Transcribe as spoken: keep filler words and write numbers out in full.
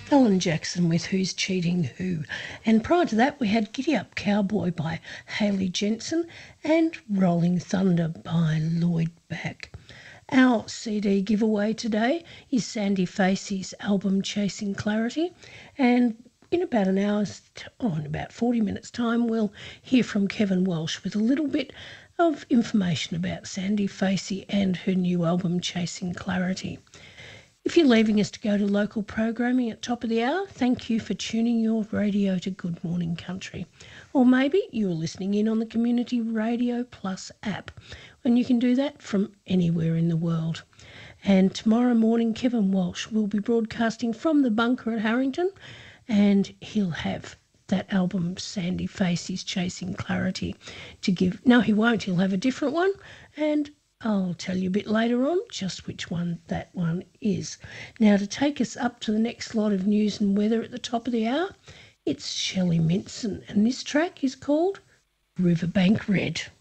Alan Jackson with Who's Cheating Who. And prior to that, we had Giddy Up Cowboy by Hayley Jensen and Rolling Thunder by Lloyd Back. Our C D giveaway today is Sandy Facey's album Chasing Clarity, and in about an hour's, oh, in about forty minutes' time, we'll hear from Kevin Walsh with a little bit of information about Sandy Facey and her new album Chasing Clarity. If you're leaving us to go to local programming at top of the hour, thank you for tuning your radio to Good Morning Country. Or maybe you're listening in on the Community Radio Plus app, and you can do that from anywhere in the world. And tomorrow morning, Kevin Walsh will be broadcasting from the bunker at Harrington, and he'll have that album Sandy Facey's Chasing Clarity to give. No, he won't. He'll have a different one, and I'll tell you a bit later on just which one that one is. Now, to take us up to the next lot of news and weather at the top of the hour, it's Shelley Minson, and this track is called Riverbank Red.